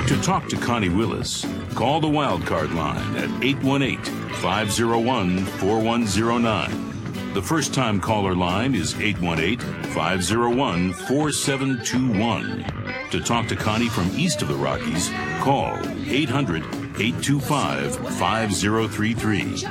To talk to Connie Willis, call the Wildcard line at 818-501-4109. The first-time caller line is 818-501-4721. To talk to Connie from east of the Rockies, call 800-825-5033.